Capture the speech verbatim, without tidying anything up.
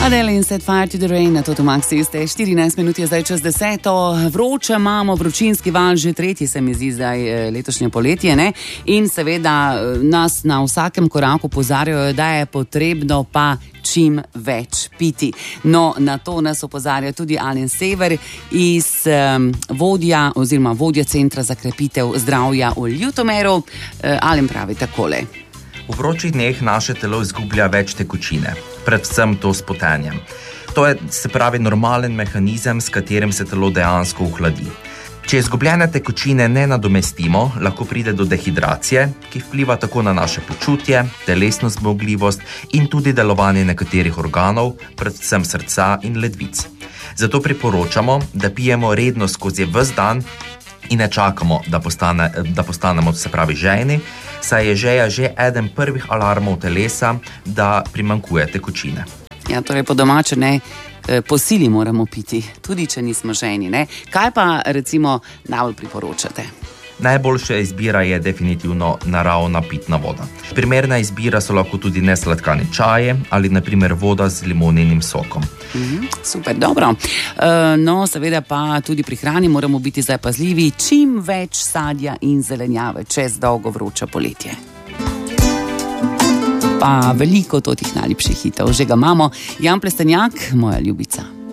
Adele in Set Fire to the Rain na Toto Maxi ste štirinajst minut je zdaj čez deseto. Vroče imamo, vročinski val, že tretji se mi zdi zdaj letošnje poletje, ne? In seveda nas na vsakem koraku opozarjajo, da je potrebno pa čim več piti. No, na to nas opozarja tudi Alen Sever iz um, vodja oziroma vodja Centra za krepitev zdravja v Ljutomeru. Uh, Alen pravi takole. V vročih dneh naše telo izgublja več tekočine, predvsem to s potenjem. To je, se pravi, normalen mehanizem, s katerim se telo dejansko ohladi. Če izgubljene tekočine ne nadomestimo, lahko pride do dehidracije, ki vpliva tako na naše počutje, telesno zmogljivost in tudi delovanje nekaterih organov, predvsem srca in ledvic. Zato priporočamo, da pijemo redno skozi ves dan in ne čakamo, da, postane, da postanemo, se pravi, žejni, saj je žeja že eden prvih alarmov telesa, da primanjkuje tekočine. Ja, torej po domače, ne, po sili moramo piti, tudi če nismo žejni, ne. Kaj pa recimo najbolj priporočate? Najboljša izbira je definitivno naravna pitna voda. Primerna izbira so lahko tudi nesladkani čaje ali na primer voda z limoninim sokom. Mm, super, dobro. E, no, seveda pa tudi pri hrani moramo biti zdaj pazljivi, čim več sadja in zelenjave čez dolgo vroče poletje. Pa veliko totih najlepših hitov že ga imamo. Jan Plestenjak, moja ljubica.